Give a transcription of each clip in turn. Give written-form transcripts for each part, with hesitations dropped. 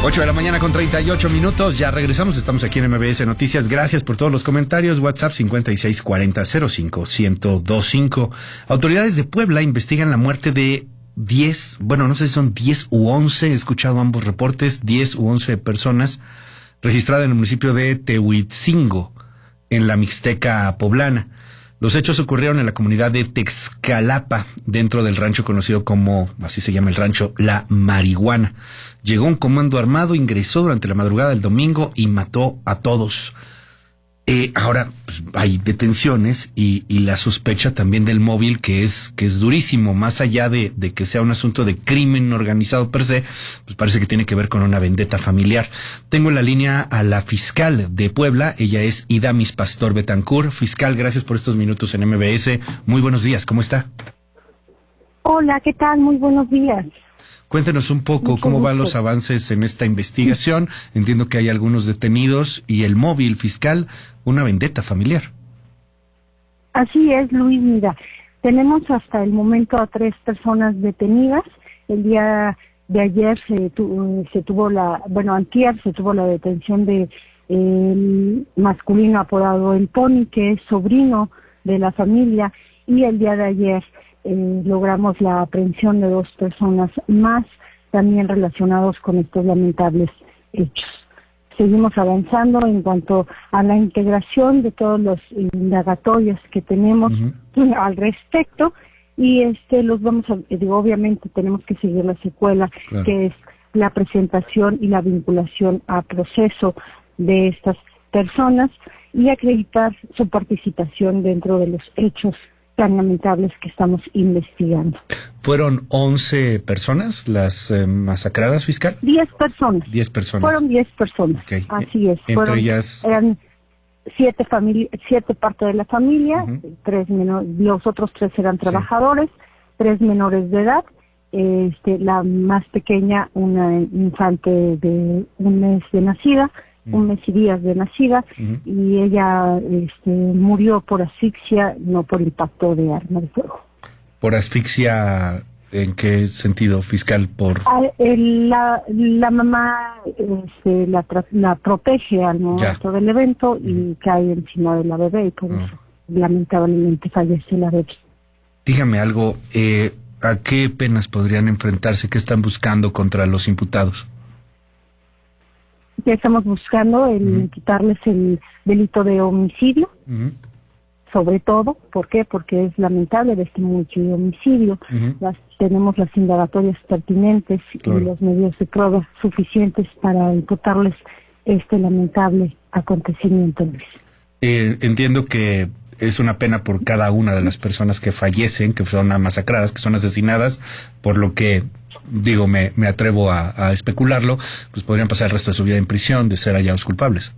8 de la mañana con 38 minutos, ya regresamos, estamos aquí en MBS Noticias, gracias por todos los comentarios, WhatsApp 5640-05-1025. Autoridades de Puebla investigan la muerte de 10, bueno, no sé si son 10 u 11, he escuchado ambos reportes, 10 u 11 personas, registrada en el municipio de Tehuitzingo, en la Mixteca poblana. Los hechos ocurrieron en la comunidad de Texcalapa, dentro del rancho conocido como, así se llama el rancho, La Marihuana. Llegó un comando armado, ingresó durante la madrugada del domingo y mató a todos. Ahora pues, hay detenciones y la sospecha también del móvil que es durísimo, más allá de que sea un asunto de crimen organizado per se, pues parece que tiene que ver con una vendetta familiar. Tengo en la línea a la fiscal de Puebla, ella es Idamis Pastor Betancur. Fiscal, gracias por estos minutos en MBS. Muy buenos días, ¿cómo está? Hola, ¿qué tal? Muy buenos días. Cuéntenos un poco cómo van los avances en esta investigación. Entiendo que hay algunos detenidos y el móvil, fiscal, una vendetta familiar. Así es, Luis, mira, tenemos hasta el momento a 3 personas detenidas. El día de ayer antier se tuvo la detención de el masculino apodado El Pony, que es sobrino de la familia, y el día de ayer logramos la aprehensión de 2 personas más, también relacionados con estos lamentables hechos. Seguimos avanzando en cuanto a la integración de todos los indagatorios que tenemos al respecto, y los vamos a, obviamente tenemos que seguir la secuela, claro, que es la presentación y la vinculación a proceso de estas personas y acreditar su participación dentro de los hechos tan lamentables que estamos investigando. ¿Fueron 11 personas las masacradas, fiscal? 10 personas. 10 personas. Fueron 10 personas, okay. Así es. Entre ellas... Eran 7 parte de la familia, 3 los otros 3 eran trabajadores, 3 menores de edad, la más pequeña, una infante de 1 mes de nacida, 1 mes y días de nacida, y ella murió por asfixia, no por impacto de arma de fuego. ¿Por asfixia en qué sentido, fiscal? La mamá la protege al momento del evento y cae encima de la bebé, y por eso lamentablemente fallece la bebé. Dígame algo, ¿a qué penas podrían enfrentarse? ¿Qué están buscando contra los imputados? Ya estamos buscando quitarles el delito de homicidio, sobre todo. ¿Por qué? Porque es lamentable de este homicidio. Tenemos las indagatorias pertinentes, claro, y los medios de prueba suficientes para imputarles este lamentable acontecimiento, Luis. Entiendo que es una pena por cada una de las personas que fallecen, que son masacradas, que son asesinadas, por lo que... digo, me atrevo a especularlo, pues podrían pasar el resto de su vida en prisión de ser hallados culpables.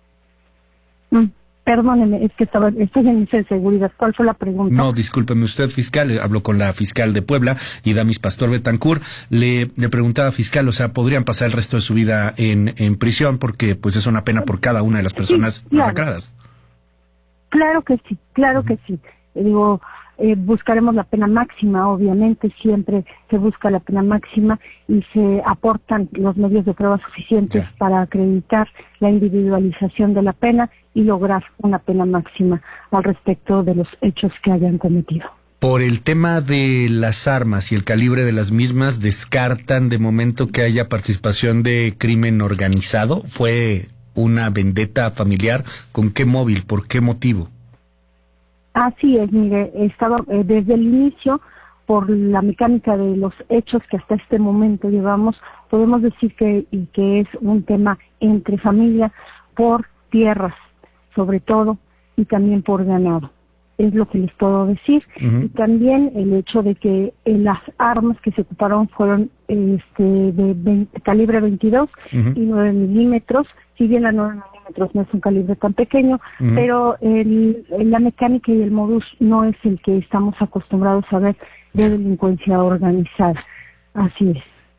Perdóneme, es que estoy en esa seguridad. ¿Cuál fue la pregunta? No, discúlpeme usted, fiscal, hablo con la fiscal de Puebla, Idamis Pastor Betancur. Le preguntaba, fiscal, o sea, podrían pasar el resto de su vida en prisión porque pues es una pena por cada una de las personas masacradas. Claro que sí, claro que sí. Digo, buscaremos la pena máxima, obviamente, siempre se busca la pena máxima y se aportan los medios de prueba suficientes para acreditar la individualización de la pena y lograr una pena máxima al respecto de los hechos que hayan cometido. Por el tema de las armas y el calibre de las mismas, ¿descartan de momento que haya participación de crimen organizado? ¿Fue una vendetta familiar? ¿Con qué móvil? ¿Por qué motivo? Así es, mire, estaba desde el inicio, por la mecánica de los hechos que hasta este momento llevamos, podemos decir que es un tema entre familia por tierras, sobre todo, y también por ganado. Es lo que les puedo decir. Y también el hecho de que las armas que se ocuparon fueron de calibre 22 y 9 milímetros. Si bien la 9 milímetros no es un calibre tan pequeño, pero la mecánica y el modus no es el que estamos acostumbrados a ver de delincuencia organizada. Así es.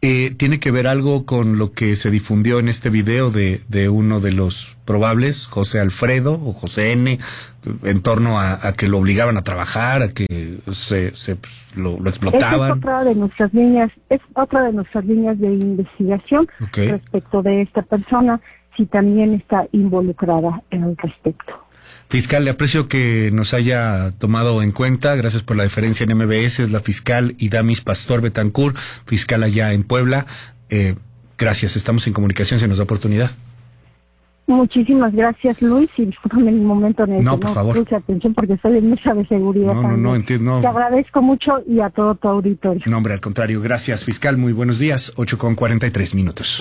¿Tiene que ver algo con lo que se difundió en este video de uno de los probables, José Alfredo o José N., en torno a que lo obligaban a trabajar, a que lo explotaban? Es otra de nuestras líneas de investigación respecto de esta persona, si también está involucrada en el respecto. Fiscal, le aprecio que nos haya tomado en cuenta. Gracias por la deferencia en MBS. Es la fiscal Idamis Pastor Betancourt, fiscal allá en Puebla. Gracias, estamos en comunicación, se nos da oportunidad. Muchísimas gracias, Luis, y discúlpame en el momento en el que por favor. puse atención porque estoy en mesa de seguridad. No, entiendo. Te agradezco mucho y a todo tu auditorio. No, hombre, al contrario. Gracias, fiscal. Muy buenos días. 8:43.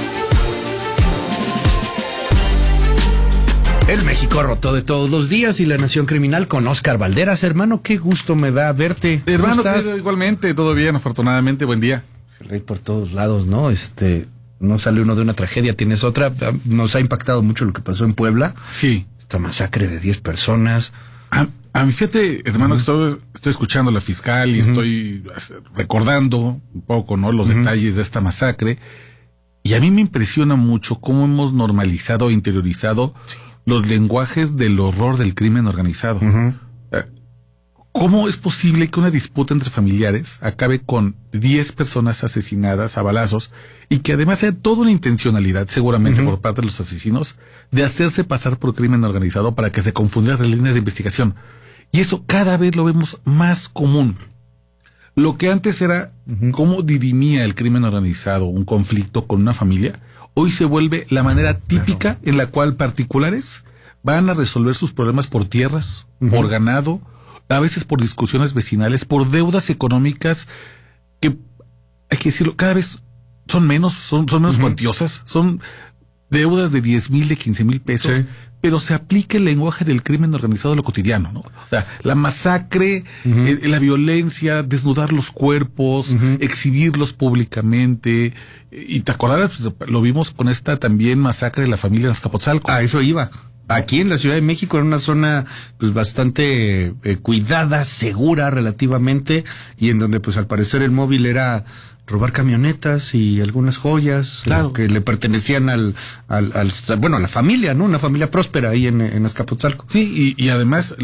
El México roto de todos los días y la Nación Criminal con Oscar Valderas. Hermano, qué gusto me da verte. Hermano, igualmente, todo bien, afortunadamente, buen día. El rey por todos lados, ¿no? No sale uno de una tragedia, tienes otra. Nos ha impactado mucho lo que pasó en Puebla. Sí. Esta masacre de 10 personas. A mí, fíjate, hermano, que estoy escuchando a la fiscal y estoy recordando un poco, ¿no? Los detalles de esta masacre. Y a mí me impresiona mucho cómo hemos normalizado e interiorizado los lenguajes del horror del crimen organizado. ¿Cómo es posible que una disputa entre familiares acabe con 10 personas asesinadas a balazos y que además sea toda una intencionalidad, seguramente por parte de los asesinos, de hacerse pasar por crimen organizado para que se confundieran las líneas de investigación? Y eso cada vez lo vemos más común. Lo que antes era cómo dirimía el crimen organizado un conflicto con una familia, hoy se vuelve la manera típica en la cual particulares van a resolver sus problemas por tierras, por ganado, a veces por discusiones vecinales, por deudas económicas que, hay que decirlo, cada vez son menos cuantiosas, son deudas de 10,000, de 15,000 pesos, pero se aplica el lenguaje del crimen organizado a lo cotidiano, ¿no? O sea, la masacre, la violencia, desnudar los cuerpos, exhibirlos públicamente. Y te acordarás, lo vimos con esta también masacre de la familia en Azcapotzalco. A eso iba. Aquí en la Ciudad de México, en una zona pues bastante cuidada, segura relativamente, y en donde pues al parecer el móvil era robar camionetas y algunas joyas, claro, que le pertenecían a la familia, ¿no? Una familia próspera ahí en Azcapotzalco. Sí, y además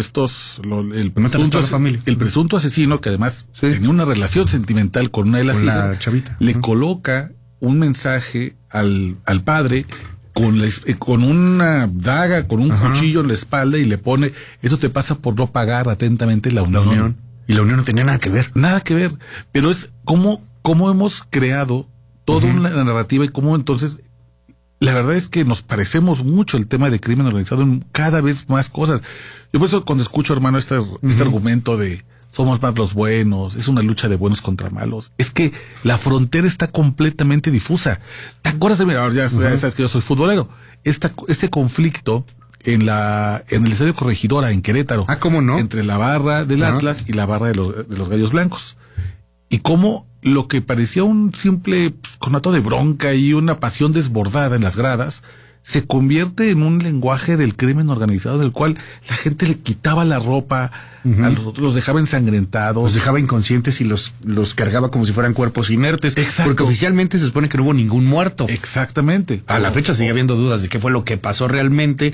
el presunto asesino, que además tenía una relación sentimental con una de las hijas, la chavita, le coloca un mensaje al padre con una daga, con un cuchillo en la espalda, y le pone: eso te pasa por no pagar atentamente la unión. Y la unión no tenía nada que ver. Nada que ver. Pero es cómo hemos creado toda una narrativa, y cómo entonces, la verdad es que nos parecemos mucho el tema de crimen organizado en cada vez más cosas. Yo por eso cuando escucho, hermano, este argumento de somos más los buenos, es una lucha de buenos contra malos, es que la frontera está completamente difusa. ¿Te acuerdas de mí? Ahora ya sabes que yo soy futbolero. Este conflicto en el Estadio Corregidora, en Querétaro. ¿Cómo no? Entre la barra del Atlas y la barra de los Gallos Blancos. Y cómo lo que parecía un simple conato de bronca y una pasión desbordada en las gradas se convierte en un lenguaje del crimen organizado, del cual la gente le quitaba la ropa, los dejaba ensangrentados, los dejaba inconscientes y los cargaba como si fueran cuerpos inertes. Exacto. Porque oficialmente se supone que no hubo ningún muerto. Exactamente. A la fecha sigue habiendo dudas de qué fue lo que pasó realmente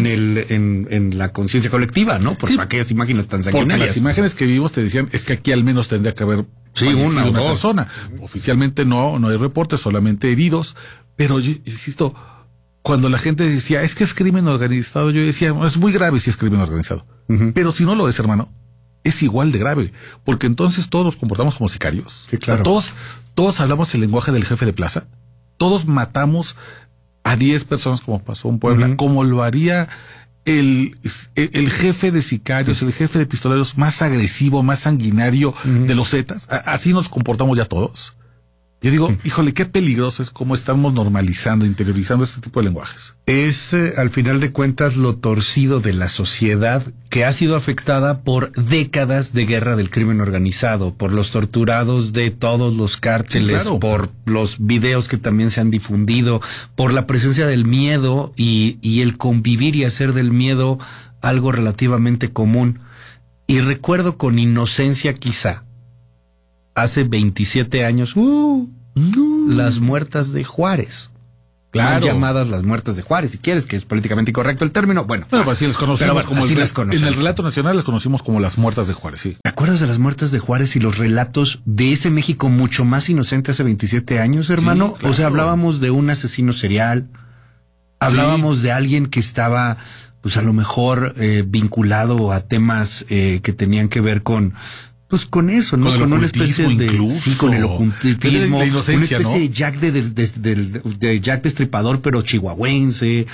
en la conciencia colectiva, ¿no? Por aquellas imágenes tan sanguinarias. Porque las imágenes que vimos te decían, es que aquí al menos tendría que haber una persona. Oficialmente no hay reportes, solamente heridos. Pero yo insisto, cuando la gente decía, es que es crimen organizado, yo decía, es muy grave si es crimen organizado. Pero si no lo es, hermano, es igual de grave. Porque entonces todos nos comportamos como sicarios. Sí, claro. O sea, todos hablamos el lenguaje del jefe de plaza. Todos matamos a 10 personas como pasó en Puebla, como lo haría el jefe de sicarios, el jefe de pistoleros más agresivo, más sanguinario de los Zetas. Así nos comportamos ya todos. Yo digo, híjole, qué peligroso es cómo estamos normalizando, interiorizando este tipo de lenguajes. Es, al final de cuentas, lo torcido de la sociedad que ha sido afectada por décadas de guerra del crimen organizado, por los torturados de todos los cárteles, sí, claro, por los videos que también se han difundido, por la presencia del miedo y el convivir y hacer del miedo algo relativamente común. Y recuerdo con inocencia quizá, hace 27 años, las muertas de Juárez. Claro. Llamadas las muertas de Juárez, si quieres, que es políticamente incorrecto el término. Bueno, pues así las conocemos en el relato nacional las conocimos como las muertas de Juárez, sí. ¿Te acuerdas de las muertas de Juárez y los relatos de ese México mucho más inocente hace 27 años, hermano? Sí, claro. O sea, hablábamos de un asesino serial, hablábamos de alguien que estaba, pues a lo mejor vinculado a temas que tenían que ver con... Pues con eso, ¿no? Con una especie de... Incluso. Sí, con el ocultismo. La inocencia, una especie, ¿no? de Jack de Jack Destripador, pero chihuahuense.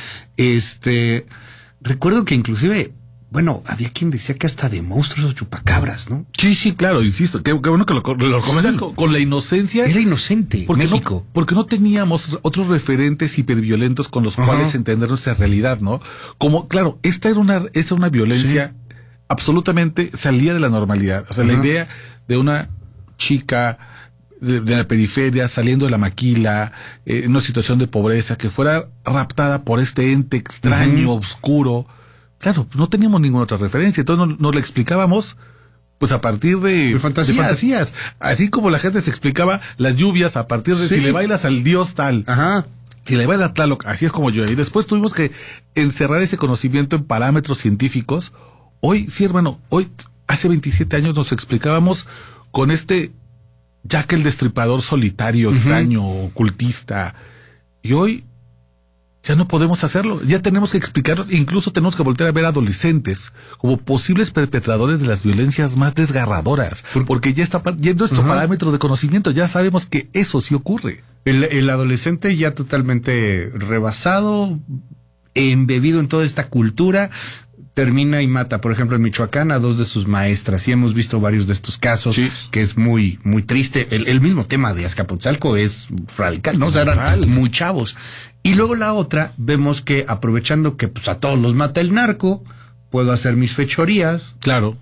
Recuerdo que inclusive, bueno, había quien decía que hasta de monstruos o chupacabras, ¿no? Sí, claro, insisto. Qué bueno que lo comentas con la inocencia. Era inocente, México. Porque no teníamos otros referentes hiperviolentos con los cuales entender nuestra realidad, ¿no? Como, claro, esta era una violencia... Sí. Absolutamente salía de la normalidad. O sea, la idea de una chica de la periferia saliendo de la maquila, en una situación de pobreza, que fuera raptada por este ente extraño, oscuro. Claro, no teníamos ninguna otra referencia. Entonces nos la explicábamos pues a partir de fantasías. Así como la gente se explicaba las lluvias a partir de si le bailas al dios tal. Si le bailas a Tlaloc, así es como llueve. Y después tuvimos que encerrar ese conocimiento en parámetros científicos. Hoy, sí, hermano, hace 27 años nos explicábamos con este Jack el Destripador solitario, extraño, ocultista. Y hoy ya no podemos hacerlo. Ya tenemos que explicarlo. Incluso tenemos que volver a ver adolescentes como posibles perpetradores de las violencias más desgarradoras. Porque ya está en nuestro parámetro de conocimiento. Ya sabemos que eso sí ocurre. El adolescente ya totalmente rebasado, embebido en toda esta cultura... termina y mata, por ejemplo, en Michoacán a 2 de sus maestras, y hemos visto varios de estos casos, que es muy, muy triste. El mismo tema de Azcapotzalco es radical, ¿no? O sea, eran muy chavos. Y luego la otra, vemos que aprovechando que pues a todos los mata el narco, puedo hacer mis fechorías. Claro.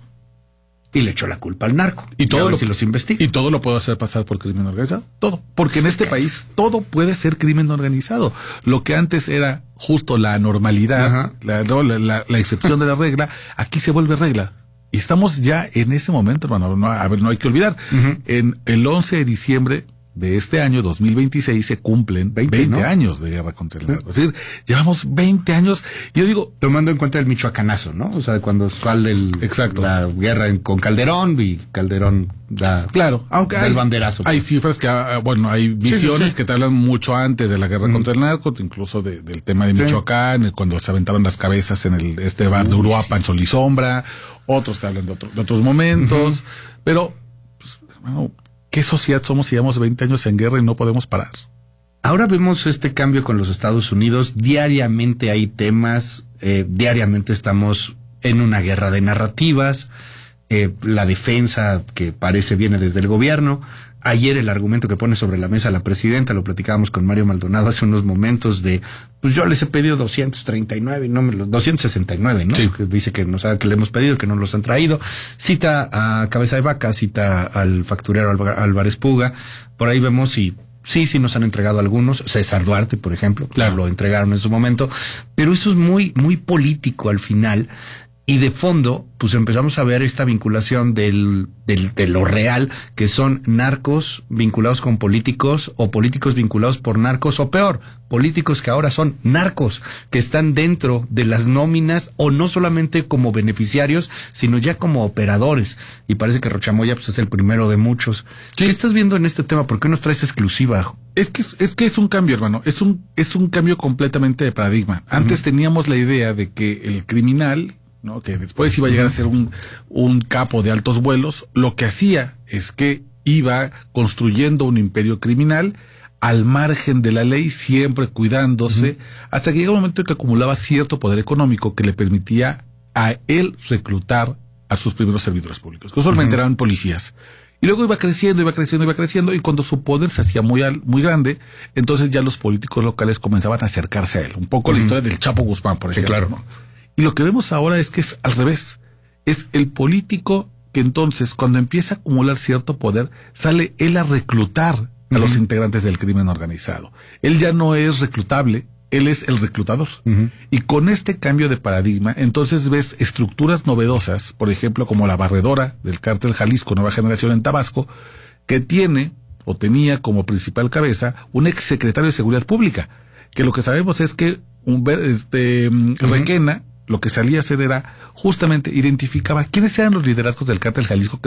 Y le echo la culpa al narco. Y todo si los investiga. Y todo lo puedo hacer pasar por crimen organizado. Todo. Porque en este país todo puede ser crimen organizado. Lo que antes era justo la normalidad, la excepción de la regla, aquí se vuelve regla. Y estamos ya en ese momento, hermano. No hay que olvidar. En el 11 de diciembre de este año, 2026, se cumplen 20 años de guerra contra el narco. Es decir, llevamos 20 años, y yo digo... Tomando en cuenta el michoacanazo, ¿no? O sea, cuando sale la guerra con Calderón, y Calderón da, aunque da el banderazo. Hay cifras que, hay visiones que te hablan mucho antes de la guerra contra el narco, incluso del tema de Michoacán, cuando se aventaron las cabezas en este bar de Uruapan, Sol y Sombra. Otros te hablan de otros momentos, pero, pues, hermano, ¿qué sociedad somos si llevamos 20 años en guerra y no podemos parar? Ahora vemos este cambio con los Estados Unidos. Diariamente hay temas, diariamente estamos en una guerra de narrativas. La defensa que parece viene desde el gobierno. Ayer el argumento que pone sobre la mesa la presidenta, lo platicábamos con Mario Maldonado hace unos momentos, de pues yo les he pedido 239 y no me 269, ¿no? Sí. Que dice que nos que le hemos pedido, que no los han traído. Cita a Cabeza de Vaca, cita al facturero Álvarez Puga. Por ahí vemos sí nos han entregado algunos. César Duarte, por ejemplo, lo entregaron en su momento. Pero eso es muy, muy político al final. Y de fondo, pues empezamos a ver esta vinculación de lo real, que son narcos vinculados con políticos, o políticos vinculados por narcos, o peor, políticos que ahora son narcos, que están dentro de las nóminas, o no solamente como beneficiarios, sino ya como operadores. Y parece que Rochamoya pues es el primero de muchos. Sí. ¿Qué estás viendo en este tema? ¿Por qué nos traes exclusiva? Es que es un cambio, hermano. Es un cambio completamente de paradigma. Antes teníamos la idea de que el criminal, ¿no?, que después iba a llegar a ser un capo de altos vuelos, lo que hacía es que iba construyendo un imperio criminal al margen de la ley, siempre cuidándose, hasta que llega un momento en que acumulaba cierto poder económico que le permitía a él reclutar a sus primeros servidores públicos, que usualmente eran policías. Y luego iba creciendo, y cuando su poder se hacía muy grande, entonces ya los políticos locales comenzaban a acercarse a él. Un poco la historia del Chapo Guzmán, por ejemplo. Claro. ¿No? Y lo que vemos ahora es que es al revés. Es el político que entonces, cuando empieza a acumular cierto poder, sale él a reclutar a los integrantes del crimen organizado. Él ya no es reclutable, él es el reclutador. Y con este cambio de paradigma, entonces ves estructuras novedosas, por ejemplo, como la barredora del cártel Jalisco Nueva Generación en Tabasco, que tiene o tenía como principal cabeza un exsecretario de Seguridad Pública, que lo que sabemos es que Requena, lo que salía a hacer era justamente identificaba quiénes eran los liderazgos del Cártel Jalisco